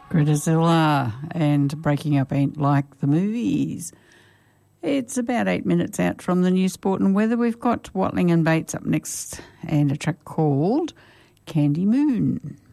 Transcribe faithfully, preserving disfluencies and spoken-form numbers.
Gridazilla and Breaking Up Ain't Like the Movies. It's about eight minutes out from the new sport and weather. We've got Watling and Bates up next and a track called Candy Moon.